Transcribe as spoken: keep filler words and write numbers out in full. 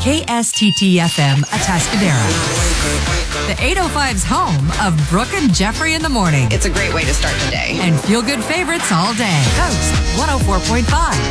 K S T T F M Atascadero. The eight oh five's home of Brooke and Jeffrey in the morning. It's a great way to start the day. And feel-good favorites all day. Coast one oh four point five.